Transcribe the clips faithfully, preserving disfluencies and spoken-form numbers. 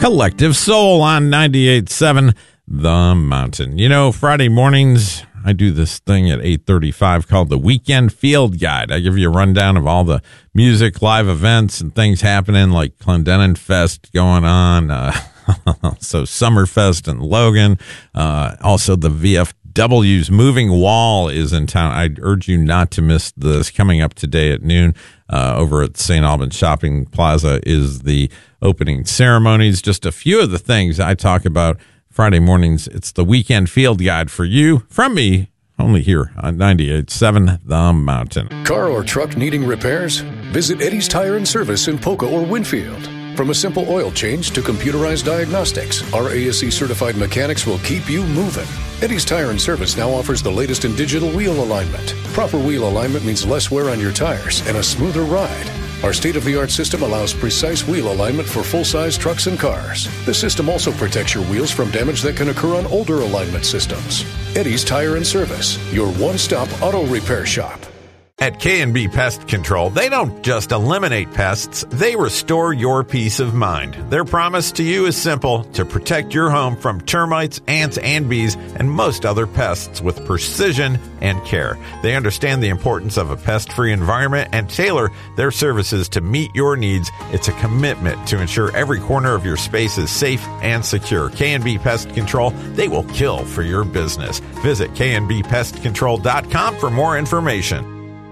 Collective Soul on ninety-eight point seven The Mountain. You know, Friday mornings, I do this thing at eight thirty-five called the Weekend Field Guide. I give you a rundown of all the music, live events, and things happening, like Clendenin Fest going on, uh, so Summerfest in Logan, uh, also the V F W's Moving Wall is in town. I urge you not to miss this. Coming up today at noon uh, over at Saint Albans Shopping Plaza is the opening ceremonies. Just a few of the things I talk about Friday mornings. It's the Weekend Field Guide for you from me, only here on ninety-eight point seven The Mountain. Car or truck needing repairs? Visit Eddie's Tire and Service in Poca or Winfield. From a simple oil change to computerized diagnostics, our A S E-certified mechanics will keep you moving. Eddie's Tire and Service now offers the latest in digital wheel alignment. Proper wheel alignment means less wear on your tires and a smoother ride. Our state-of-the-art system allows precise wheel alignment for full-size trucks and cars. The system also protects your wheels from damage that can occur on older alignment systems. Eddie's Tire and Service, your one-stop auto repair shop. At K and B Pest Control, they don't just eliminate pests, they restore your peace of mind. Their promise to you is simple: to protect your home from termites, ants, and bees, and most other pests with precision and care. They understand the importance of a pest-free environment and tailor their services to meet your needs. It's a commitment to ensure every corner of your space is safe and secure. K and B Pest Control, they will kill for your business. Visit K and B pest control dot com for more information.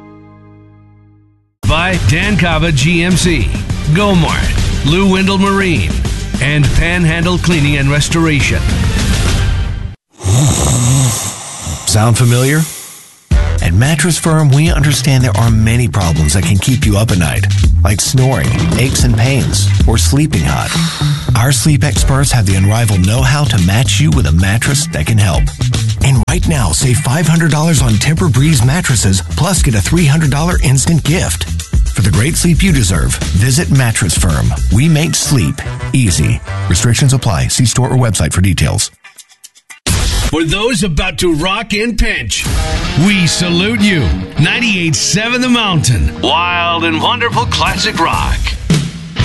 By Dan Cava G M C, Gomart, Lou Wendell Marine, and Panhandle Cleaning and Restoration. Sound familiar? At Mattress Firm, we understand there are many problems that can keep you up at night, like snoring, aches and pains, or sleeping hot. Our sleep experts have the unrivaled know-how to match you with a mattress that can help. And right now, save five hundred dollars on Tempur-Breeze mattresses, plus get a three hundred dollars instant gift. For the great sleep you deserve, visit Mattress Firm. We make sleep easy. Restrictions apply. See store or website for details. For those about to rock and pinch, we salute you. ninety-eight point seven The Mountain. Wild and wonderful classic rock.